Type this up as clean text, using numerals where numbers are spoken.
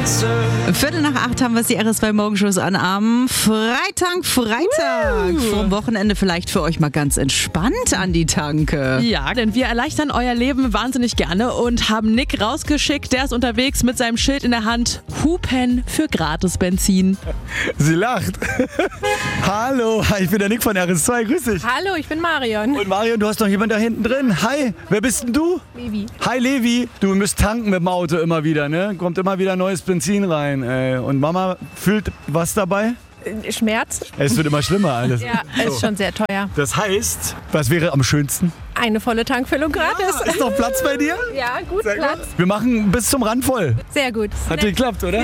7:15 haben wir die RS2 Morgenshows an am Freitag. Vom Wochenende vielleicht für euch mal ganz entspannt an die Tanke. Ja, denn wir erleichtern euer Leben wahnsinnig gerne und haben Nick rausgeschickt. Der ist unterwegs mit seinem Schild in der Hand. Hupen für gratis Benzin. Sie lacht. Hallo, ich bin der Nick von RS2, grüß dich. Hallo, ich bin Marion. Und Marion, du hast noch jemanden da hinten drin. Hi, wer bist denn du? Levi. Hi Levi, du müsst tanken mit dem Auto immer wieder, ne? Kommt immer wieder neues Benzin rein. Und Mama fühlt was dabei? Schmerz? Es wird immer schlimmer alles. Ja, ist schon sehr teuer. Das heißt, was wäre am schönsten? Eine volle Tankfüllung gratis. Ist noch Platz bei dir? Ja, gut Sehr Platz. gut. Wir machen bis zum Rand voll. Sehr gut. Hat geklappt, oder?